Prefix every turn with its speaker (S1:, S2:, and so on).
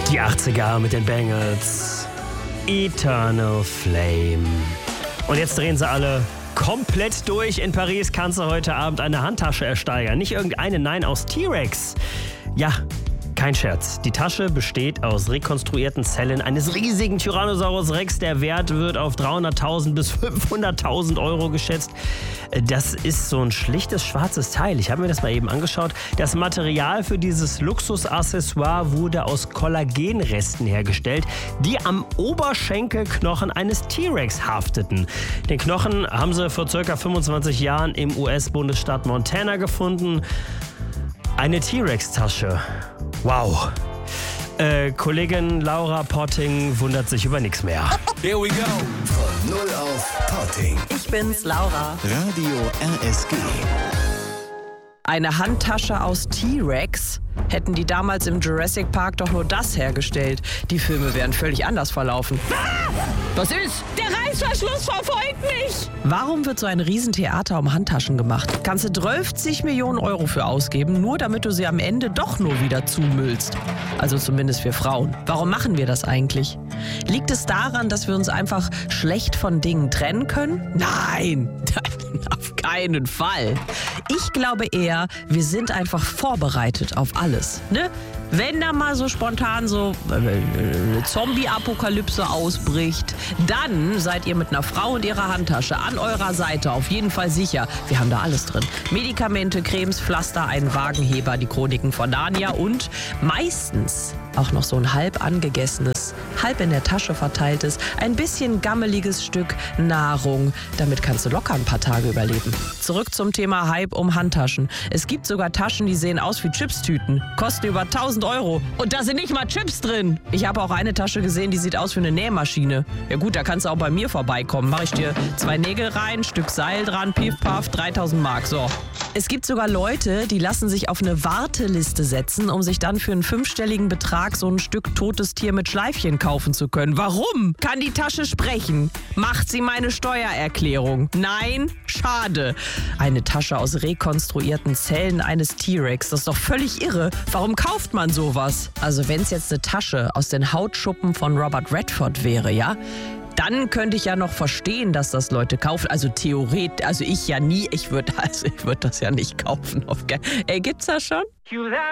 S1: Die 80er mit den Bangles. Eternal Flame. Und jetzt drehen sie alle komplett durch. In Paris kannst du heute Abend eine Handtasche ersteigern. Nicht irgendeine, nein, aus T-Rex. Ja, kein Scherz. Die Tasche besteht aus rekonstruierten Zellen eines riesigen Tyrannosaurus Rex. Der Wert wird auf 300.000 bis 500.000 Euro geschätzt. Das ist so ein schlichtes schwarzes Teil. Ich habe mir das mal eben angeschaut. Das Material für dieses Luxusaccessoire wurde aus Kollagenresten hergestellt, die am Oberschenkelknochen eines T-Rex hafteten. Den Knochen haben sie vor ca. 25 Jahren im US-Bundesstaat Montana gefunden. Eine T-Rex-Tasche. Wow. Kollegin Laura Potting wundert sich über nichts mehr.
S2: Here we go.
S3: Von 0 auf Potting.
S4: Ich bin's, Laura.
S3: Radio RSG.
S4: Eine Handtasche aus T-Rex? Hätten die damals im Jurassic Park doch nur das hergestellt. Die Filme wären völlig anders verlaufen. Was ist?
S5: Der Reißverschluss verfolgt mich!
S4: Warum wird so ein Riesentheater um Handtaschen gemacht? Kannst du 12 Millionen Euro für ausgeben, nur damit du sie am Ende doch nur wieder zumüllst. Also zumindest wir Frauen. Warum machen wir das eigentlich? Liegt es daran, dass wir uns einfach schlecht von Dingen trennen können? Nein, auf keinen Fall. Ich glaube eher, wir sind einfach vorbereitet auf alles. Ne? Wenn da mal so spontan so eine Zombie-Apokalypse ausbricht, dann seid ihr mit einer Frau und ihrer Handtasche an eurer Seite auf jeden Fall sicher. Wir haben da alles drin. Medikamente, Cremes, Pflaster, einen Wagenheber, die Chroniken von Narnia und meistens auch noch so ein halb angegessenes, halb in der Tasche verteiltes, ein bisschen gammeliges Stück Nahrung. Damit kannst du locker ein paar Tage überleben. Zurück zum Thema Hype um Handtaschen. Es gibt sogar Taschen, die sehen aus wie Chipstüten, kosten über 1.000 Euro und da sind nicht mal Chips drin. Ich habe auch eine Tasche gesehen, die sieht aus wie eine Nähmaschine. Ja gut, da kannst du auch bei mir vorbeikommen. Mache ich dir 2 Nägel rein, Stück Seil dran, piff, paff, 3.000 Mark. So. Es gibt sogar Leute, die lassen sich auf eine Warteliste setzen, um sich dann für einen 5-stelligen Betrag so ein Stück totes Tier mit Schleifchen kaufen zu können. Warum? Kann die Tasche sprechen? Macht sie meine Steuererklärung? Nein? Schade. Eine Tasche aus rekonstruierten Zellen eines T-Rex. Das ist doch völlig irre. Warum kauft man sowas? Also wenn es jetzt eine Tasche aus den Hautschuppen von Robert Redford wäre, ja? Dann könnte ich ja noch verstehen, dass das Leute kaufen. Also theoretisch, also ich ja nie. Ich würde das ja nicht kaufen. Gibt's das schon?